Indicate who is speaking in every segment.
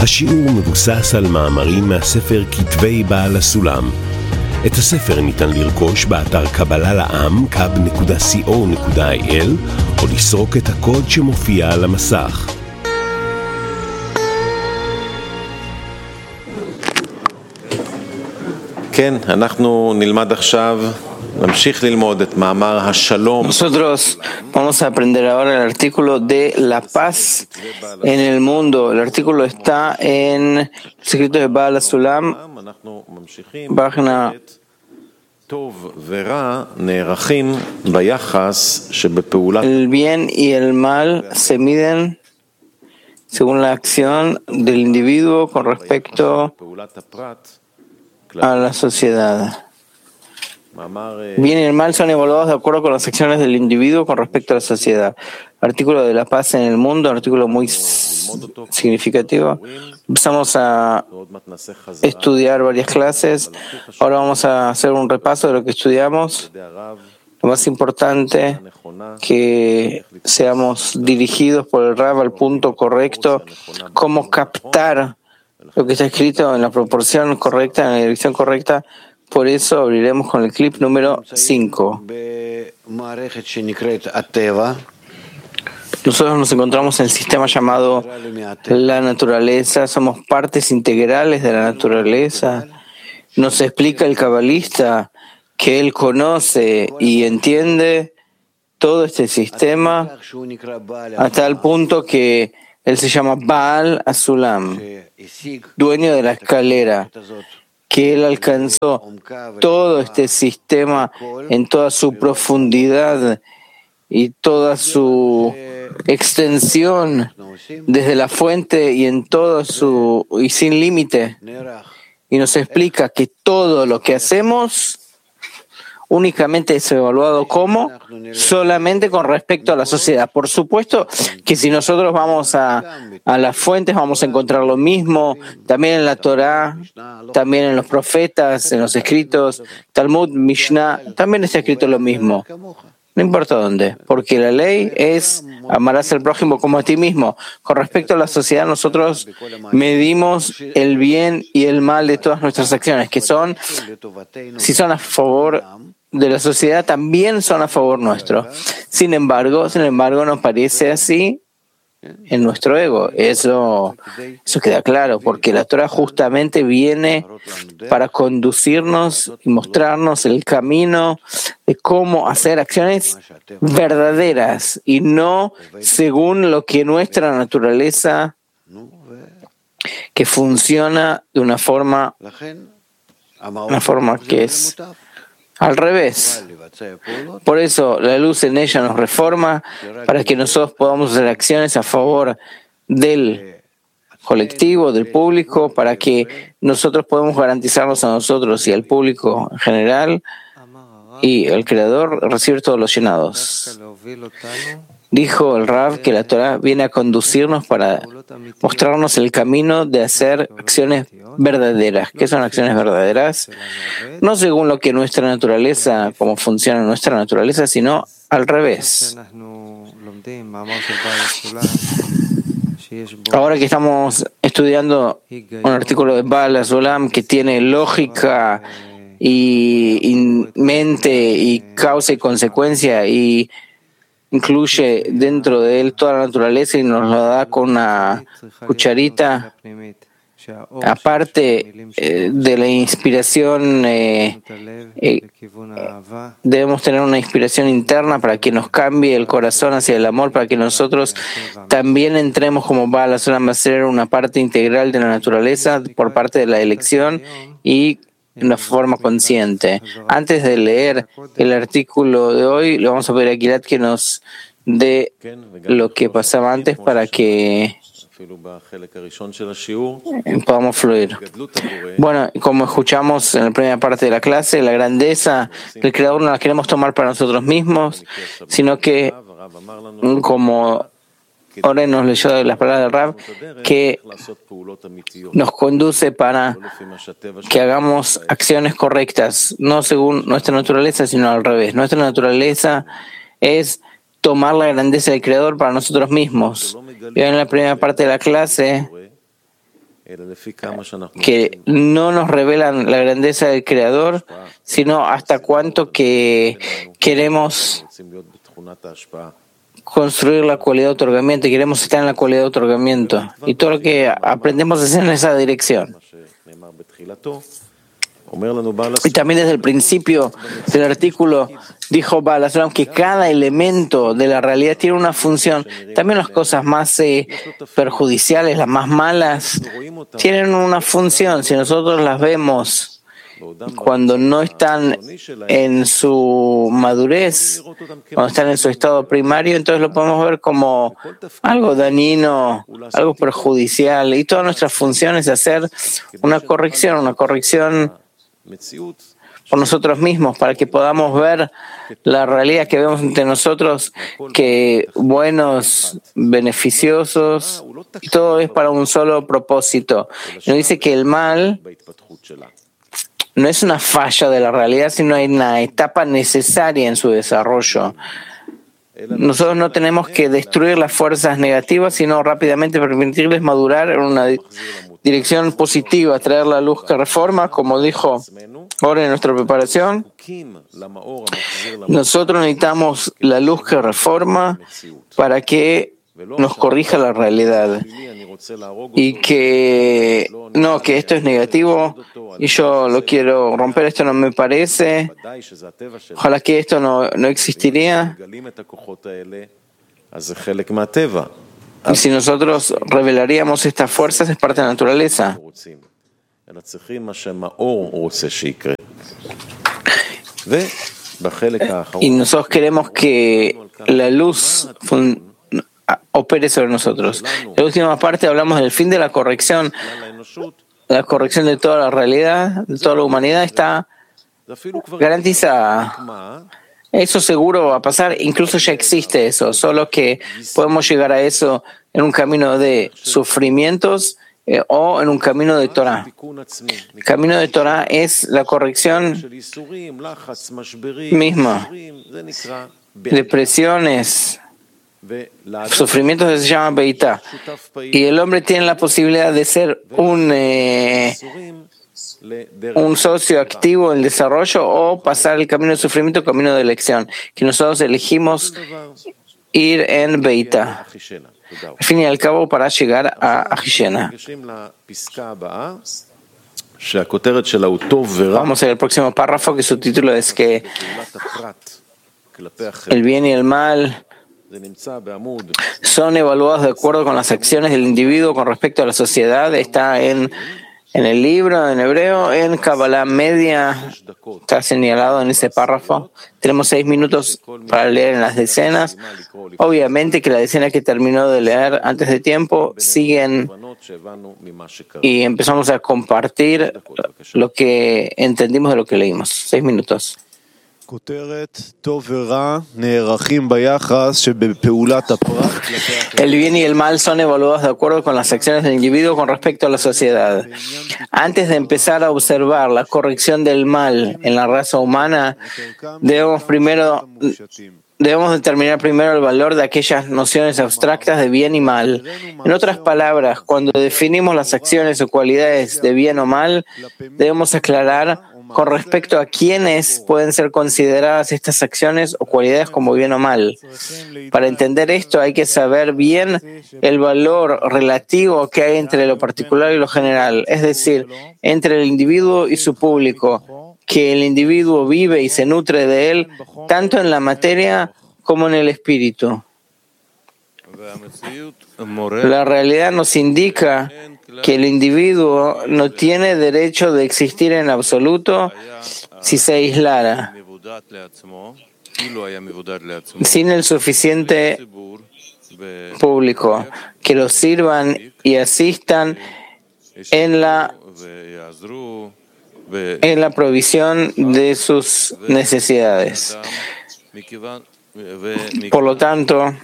Speaker 1: השיעור מבוסס על מאמרים מהספר כתבי בעל הסולם. את הספר ניתן לרכוש באתר קבלה לעם kab.co.il או לסרוק את הקוד שמופיע על המסך.
Speaker 2: כן, אנחנו נלמד עכשיו, נמשיך ללמוד את מאמר השלום.
Speaker 3: Nosotros vamos a aprender ahora el artículo de la paz en el mundo. El artículo está en los escritos de Baal HaSulam, página. El bien y el mal se miden según la acción del individuo con respecto a la sociedad. Bien y el mal son evaluados de acuerdo con las acciones del individuo con respecto a la sociedad. Artículo de la paz en el mundo, artículo muy significativo. Empezamos a estudiar varias clases. Ahora vamos a hacer un repaso de lo que estudiamos. Lo más importante, que seamos dirigidos por el Rab al punto correcto, cómo captar lo que está escrito en la proporción correcta, en la dirección correcta. Por eso abriremos con el clip número 5. Nosotros nos encontramos en el sistema llamado la naturaleza, somos partes integrales de la naturaleza. Nos explica el cabalista que él conoce y entiende todo este sistema hasta el punto que él se llama Baal HaSulam, dueño de la escalera, que él alcanzó todo este sistema en toda su profundidad y toda su extensión desde la fuente y en todo su y sin límite, y nos explica que todo lo que hacemos únicamente es evaluado como solamente con respecto a la sociedad. Por supuesto que si nosotros vamos a las fuentes vamos a encontrar lo mismo, también en la Torá, también en los profetas, en los escritos, Talmud, Mishnah, también está escrito lo mismo. No importa dónde, porque la ley es amarás al prójimo como a ti mismo. Con respecto a la sociedad, nosotros medimos el bien y el mal de todas nuestras acciones, que son, si son a favor de la sociedad, también son a favor nuestro. Sin embargo, nos parece así en nuestro ego. Eso queda claro, porque la Torah justamente viene para conducirnos y mostrarnos el camino de cómo hacer acciones verdaderas y no según lo que nuestra naturaleza, que funciona de una forma que es al revés. Por eso la luz en ella nos reforma para que nosotros podamos hacer acciones a favor del colectivo, del público, para que nosotros podamos garantizarnos a nosotros y al público en general y el Creador recibir todos los llenados. Dijo el Rav que la Torah viene a conducirnos para mostrarnos el camino de hacer acciones verdaderas. ¿Qué son acciones verdaderas? No según lo que nuestra naturaleza, cómo funciona nuestra naturaleza, sino al revés. Ahora que estamos estudiando un artículo de Baal HaSulam que tiene lógica y mente y causa y consecuencia y incluye dentro de él toda la naturaleza y nos lo da con una cucharita. Aparte de la inspiración, debemos tener una inspiración interna para que nos cambie el corazón hacia el amor, para que nosotros también entremos como Baal HaSulam a ser una parte integral de la naturaleza por parte de la elección y de una forma consciente. Antes de leer el artículo de hoy, le vamos a pedir a Gilad que nos dé lo que pasaba antes para que podamos fluir. Bueno, como escuchamos en la primera parte de la clase, la grandeza del Creador no la queremos tomar para nosotros mismos, sino que, como Oren nos leyó de las palabras del Rab, que nos conduce para que hagamos acciones correctas, no según nuestra naturaleza, sino al revés. Nuestra naturaleza es tomar la grandeza del Creador para nosotros mismos. Y en la primera parte de la clase que no nos revelan la grandeza del Creador, sino hasta cuánto que queremos construir la cualidad de otorgamiento y queremos estar en la cualidad de otorgamiento. Y todo lo que aprendemos es en esa dirección. Y también desde el principio del artículo dijo Baal HaSulam que cada elemento de la realidad tiene una función. También las cosas más perjudiciales, las más malas, tienen una función. Si nosotros las vemos cuando no están en su madurez, cuando están en su estado primario, entonces lo podemos ver como algo dañino, algo perjudicial. Y toda nuestra función es hacer una corrección por nosotros mismos, para que podamos ver la realidad que vemos entre nosotros, que buenos, beneficiosos, y todo es para un solo propósito. Nos dice que el mal no es una falla de la realidad, sino hay una etapa necesaria en su desarrollo. Nosotros no tenemos que destruir las fuerzas negativas, sino rápidamente permitirles madurar en una dirección positiva, traer la luz que reforma, como dijo ahora en nuestra preparación. Nosotros necesitamos la luz que reforma para que nos corrija la realidad. Y que esto es negativo y yo lo quiero romper, esto no me parece. Ojalá que esto no existiría. Y si nosotros revelaríamos estas fuerzas, es parte de la naturaleza. Y nosotros queremos que la luz opere sobre nosotros. En la última parte hablamos del fin de la corrección. La corrección de toda la realidad, de toda la humanidad está garantizada. Eso seguro va a pasar, incluso ya existe eso, solo que podemos llegar a eso en un camino de sufrimientos o en un camino de Torah. El camino de Torah es la corrección misma. Depresiones, sufrimientos se llama Beitá. Y el hombre tiene la posibilidad de ser un socio activo en el desarrollo o pasar el camino de sufrimiento, el camino de elección, que nosotros elegimos ir en Beitá, al fin y al cabo para llegar a Ajishena. Vamos al próximo párrafo, que su título es que el bien y el mal son evaluados de acuerdo con las acciones del individuo con respecto a la sociedad. Está en el libro, en hebreo, en Kabbalah Media, está señalado en ese párrafo. Tenemos 6 minutos para leer en las decenas. Obviamente que la decena que terminó de leer antes de tiempo siguen y empezamos a compartir lo que entendimos de lo que leímos. 6 minutos. El bien y el mal son evaluados de acuerdo con las acciones del individuo con respecto a la sociedad. Antes de empezar a observar la corrección del mal en la raza humana, debemos determinar primero el valor de aquellas nociones abstractas de bien y mal. En otras palabras, cuando definimos las acciones o cualidades de bien o mal, debemos aclarar con respecto a quiénes pueden ser consideradas estas acciones o cualidades como bien o mal. Para entender esto hay que saber bien el valor relativo que hay entre lo particular y lo general, es decir, entre el individuo y su público, que el individuo vive y se nutre de él tanto en la materia como en el espíritu. La realidad nos indica que el individuo no tiene derecho de existir en absoluto si se aislara, sin el suficiente público que lo sirvan y asistan en la provisión de sus necesidades. Por lo tanto,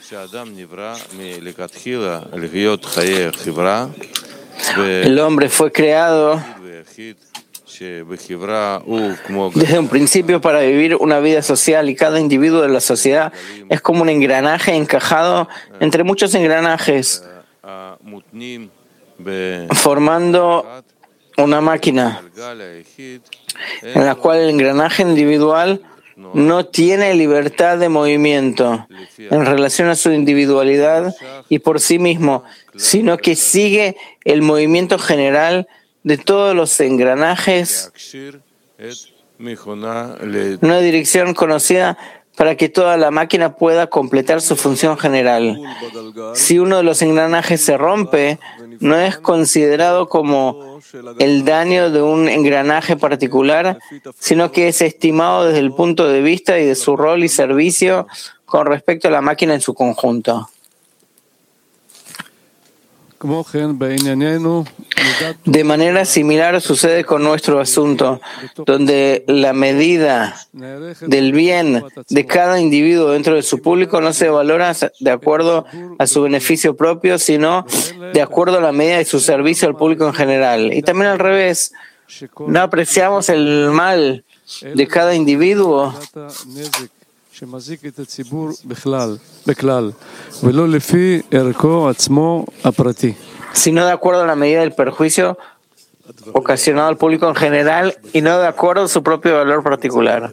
Speaker 3: el hombre fue creado desde un principio para vivir una vida social y cada individuo de la sociedad es como un engranaje encajado entre muchos engranajes formando una máquina en la cual el engranaje individual no tiene libertad de movimiento en relación a su individualidad y por sí mismo, sino que sigue el movimiento general de todos los engranajes, una dirección conocida para que toda la máquina pueda completar su función general. Si uno de los engranajes se rompe, no es considerado como el daño de un engranaje particular, sino que es estimado desde el punto de vista y de su rol y servicio con respecto a la máquina en su conjunto. De manera similar sucede con nuestro asunto, donde la medida del bien de cada individuo dentro de su público no se valora de acuerdo a su beneficio propio, sino de acuerdo a la medida de su servicio al público en general. Y también al revés, no apreciamos el mal de cada individuo sino de acuerdo a la medida del perjuicio ocasionado al público en general y no de acuerdo a su propio valor particular.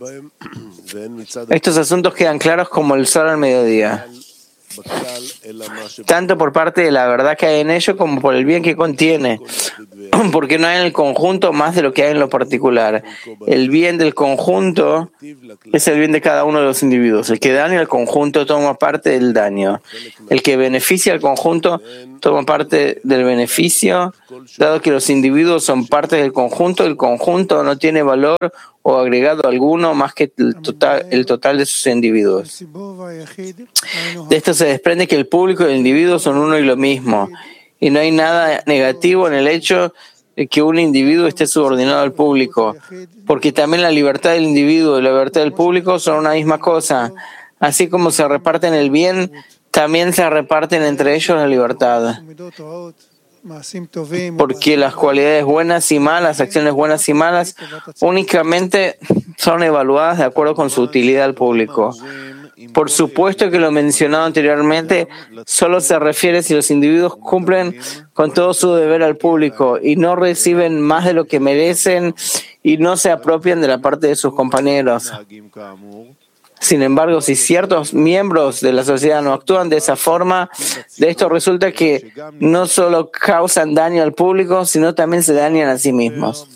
Speaker 3: Estos asuntos quedan claros como el sol al mediodía, tanto por parte de la verdad que hay en ello como por el bien que contiene, porque no hay en el conjunto más de lo que hay en lo particular. El bien del conjunto es el bien de cada uno de los individuos. El que daña al conjunto toma parte del daño. El que beneficia al conjunto toma parte del beneficio. Dado que los individuos son parte del conjunto, el conjunto no tiene valor o agregado alguno más que el total de sus individuos. De esto se desprende que el público y el individuo son uno y lo mismo, y no hay nada negativo en el hecho de que un individuo esté subordinado al público, porque también la libertad del individuo y la libertad del público son una misma cosa. Así como se reparten el bien, también se reparten entre ellos la libertad. Porque las cualidades buenas y malas, acciones buenas y malas, únicamente son evaluadas de acuerdo con su utilidad al público. Por supuesto que lo mencionado anteriormente solo se refiere si los individuos cumplen con todo su deber al público y no reciben más de lo que merecen y no se apropian de la parte de sus compañeros. Sin embargo, si ciertos miembros de la sociedad no actúan de esa forma, de esto resulta que no solo causan daño al público, sino también se dañan a sí mismos.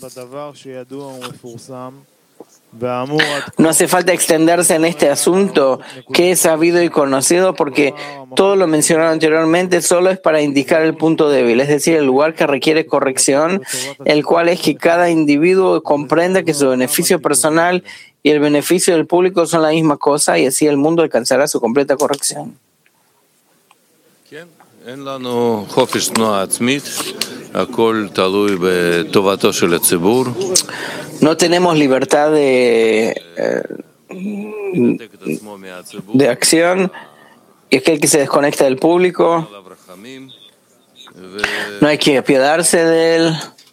Speaker 3: No hace falta extenderse en este asunto que es sabido y conocido, porque todo lo mencionado anteriormente solo es para indicar el punto débil, es decir, el lugar que requiere corrección, el cual es que cada individuo comprenda que su beneficio personal y el beneficio del público son la misma cosa, y así el mundo alcanzará su completa corrección. No tenemos libertad de acción, y aquel que se desconecta del público, no hay que apiadarse de él,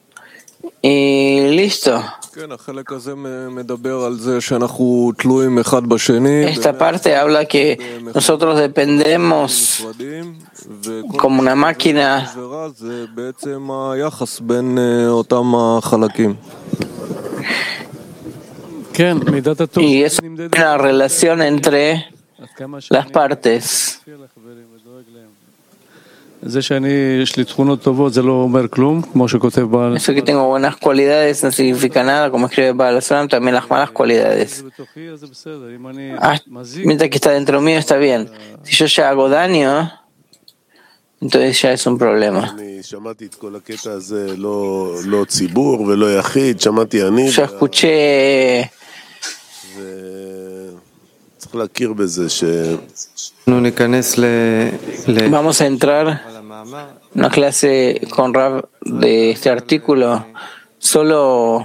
Speaker 3: y listo. Esta parte habla que nosotros dependemos como una máquina y es una relación entre las partes. Eso que tengo buenas cualidades no significa nada, como escribe Baal HaSulam, también las malas cualidades. Mientras que está dentro mío está bien. Si yo ya hago daño, entonces ya es un problema. Yo escuché Vamos a entrar en una clase con Rav de este artículo. Solo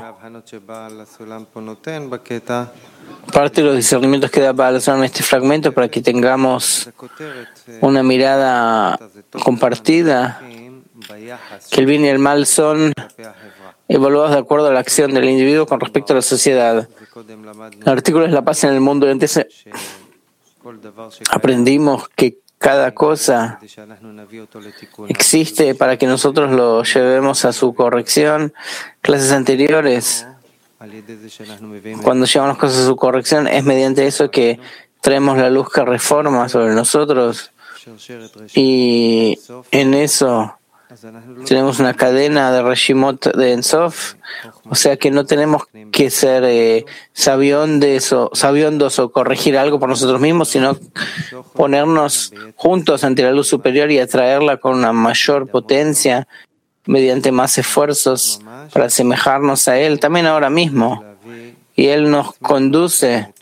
Speaker 3: parte de los discernimientos que da Baal HaSulam en este fragmento para que tengamos una mirada compartida, que el bien y el mal son evaluados de acuerdo a la acción del individuo con respecto a la sociedad. El artículo es la paz en el mundo. Antes aprendimos que cada cosa existe para que nosotros lo llevemos a su corrección. Clases anteriores, cuando llevamos las cosas a su corrección, es mediante eso que traemos la luz que reforma sobre nosotros, y en eso tenemos una cadena de Reshimot de Ensof, o sea que no tenemos que ser sabiondos o corregir algo por nosotros mismos, sino ponernos juntos ante la luz superior y atraerla con una mayor potencia mediante más esfuerzos para asemejarnos a Él, también ahora mismo. Y Él nos conduce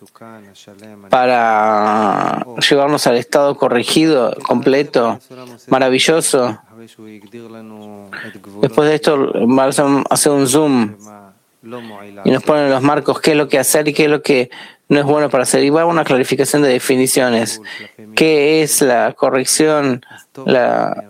Speaker 3: para llevarnos al estado corregido, completo, maravilloso. Después de esto, vamos a hacer un zoom y nos ponen los marcos, qué es lo que hacer y qué es lo que no es bueno para hacer. Y va a una clarificación de definiciones. ¿Qué es la corrección, la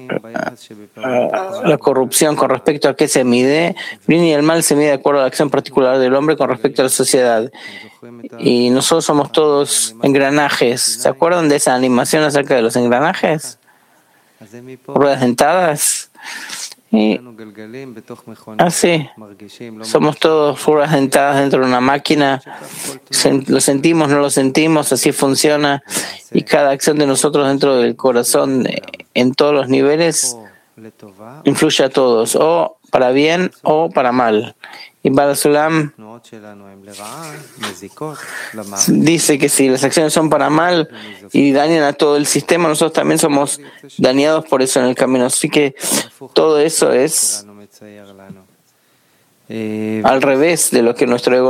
Speaker 3: corrupción, con respecto a qué se mide? Bien, y el mal se mide de acuerdo a la acción particular del hombre con respecto a la sociedad. Y nosotros somos todos engranajes. ¿Se acuerdan de esa animación acerca de los engranajes? Ruedas dentadas. Y así, somos todos ruedas dentadas dentro de una máquina. Lo sentimos, no lo sentimos, así funciona. Y cada acción de nosotros dentro del corazón, en todos los niveles, influye a todos, o para bien o para mal. Y Baal Sulam dice que si las acciones son para mal y dañan a todo el sistema, nosotros también somos dañados por eso en el camino. Así que todo eso es al revés de lo que nuestro ego